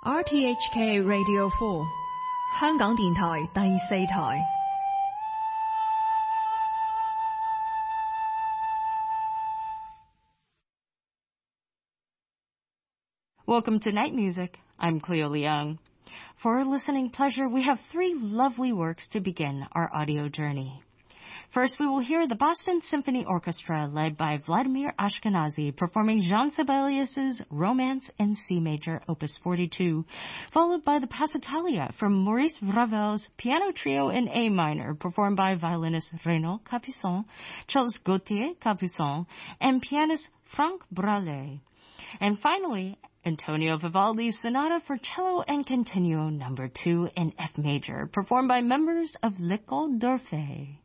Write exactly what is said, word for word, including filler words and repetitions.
R T H K Radio four 香港電台第四台。 Welcome to Night Music. I'm Cleo Leung. For our listening pleasure, we have three lovely works to begin our audio journey. First, we will hear the Boston Symphony Orchestra led by Vladimir Ashkenazy performing Jean Sibelius's Romance in C Major, Opus forty-two, followed by the Passacaglia from Maurice Ravel's Piano Trio in A minor, performed by violinist Renaud Capuçon, cellist Gauthier Capuçon, and pianist Franck Bralet. And finally, Antonio Vivaldi's Sonata for Cello and Continuo number two in F major, performed by members of L'École d'Orphée.